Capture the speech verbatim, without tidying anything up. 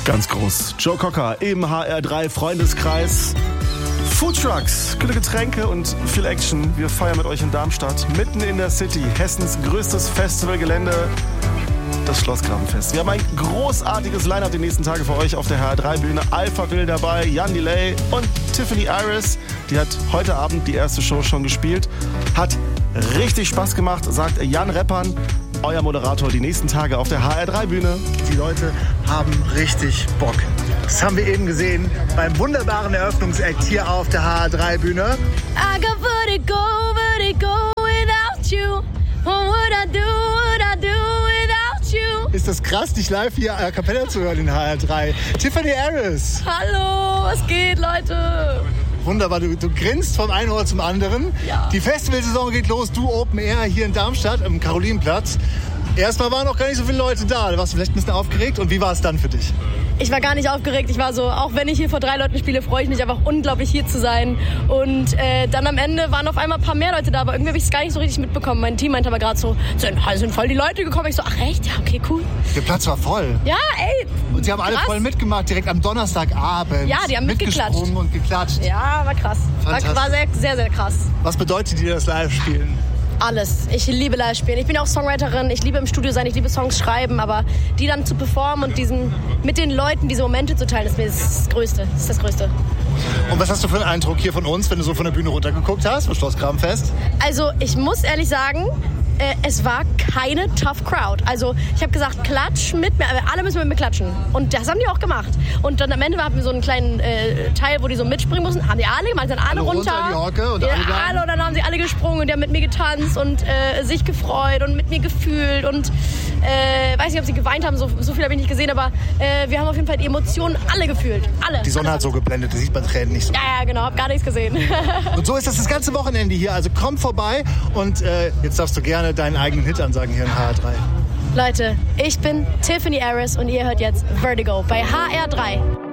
Ganz groß. Joe Cocker im H R drei Freundeskreis. Foodtrucks, kühle Getränke und viel Action. Wir feiern mit euch in Darmstadt, mitten in der City. Hessens größtes Festivalgelände, das Schlossgrabenfest. Wir haben ein großartiges Line-Up die nächsten Tage für euch auf der H R drei Bühne. Alpha Will dabei, Jan Delay und Tiffany Iris. Die hat heute Abend die erste Show schon gespielt. Hat richtig Spaß gemacht, sagt Jan Reppern, euer Moderator, die nächsten Tage auf der H R drei Bühne. Die Leute haben richtig Bock. Das haben wir eben gesehen beim wunderbaren Eröffnungsakt hier auf der H R drei Bühne. I got vertigo, vertigo without you. What would I do, would I do without you? Ist das krass, dich live hier a cappella zu hören in H R drei. Tiffany Iris. Hallo, was geht, Leute? Wunderbar, du, du grinst vom einen Ohr zum anderen. Ja. Die Festivalsaison geht los, du Open Air hier in Darmstadt am Karolinenplatz. Erstmal waren noch gar nicht so viele Leute da. Da warst du vielleicht ein bisschen aufgeregt. Und wie war es dann für dich? Ich war gar nicht aufgeregt. Ich war so, auch wenn ich hier vor drei Leuten spiele, freue ich mich einfach unglaublich hier zu sein. Und äh, dann am Ende waren auf einmal ein paar mehr Leute da, aber irgendwie habe ich es gar nicht so richtig mitbekommen. Mein Team meinte aber gerade so, sind, sind voll die Leute gekommen. Ich so, ach echt? Ja, okay, cool. Der Platz war voll. Ja, ey. Und sie haben alle krass. voll mitgemacht, direkt am Donnerstagabend. Ja, die haben mitgeklatscht. Mitgesprungen und geklatscht. Ja, war krass. War, war sehr, sehr, sehr krass. Was bedeutet dir das Live-Spielen? Alles. Ich liebe Live-Spielen. Ich bin auch Songwriterin. Ich liebe im Studio sein. Ich liebe Songs schreiben. Aber die dann zu performen und diesen, mit den Leuten diese Momente zu teilen, ist mir das Größte. Das ist das Größte. Und was hast du für einen Eindruck hier von uns, wenn du so von der Bühne runtergeguckt hast, vom Schlossgrabenfest? Also, ich muss ehrlich sagen, äh, es war keine tough Crowd. Also, ich habe gesagt, klatsch mit mir. Alle müssen mit mir klatschen. Und das haben die auch gemacht. Und dann am Ende hatten wir so einen kleinen äh, Teil, wo die so mitspringen mussten. Haben die alle gemacht, dann alle, alle runter. runter die Hocke und ja, alle, alle und dann haben sie alle gesprungen und die haben mit mir getanzt und äh, sich gefreut und mit mir gefühlt und äh, weiß nicht, ob sie geweint haben, so, so viel habe ich nicht gesehen, aber äh, wir haben auf jeden Fall die Emotionen alle gefühlt. Alle. Die Sonne alle. hat so geblendet, das sieht man Tränen nicht so. Ja, ja, genau, hab gar nichts gesehen. Und so ist das das ganze Wochenende hier, also komm vorbei und äh, jetzt darfst du gerne deinen eigenen Hit ansagen hier in H R drei. Leute, ich bin Tiffany Iris und ihr hört jetzt Vertigo bei H R drei.